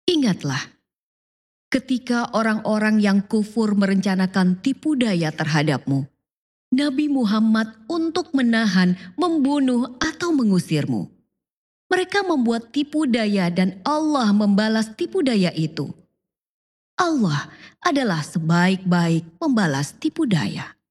Ingatlah, ketika orang-orang yang kufur merencanakan tipu daya terhadapmu, Nabi Muhammad untuk menahan, membunuh, atau mengusirmu. Mereka membuat tipu daya dan Allah membalas tipu daya itu. Allah adalah sebaik-baik pembalas tipu daya.